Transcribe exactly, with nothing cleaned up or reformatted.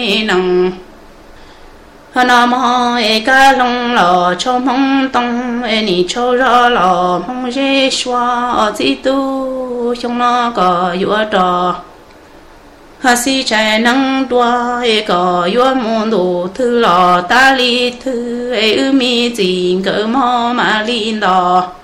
nằng nó mò e cá lông lò cho mong tông e nì cho ra lò mong dễ xóa chỉ tu trong nó có yếu trò hà si trái nắng đua e có yếu môn đồ thư lò ta li thư e ư mi gì cỡ mò mà li lò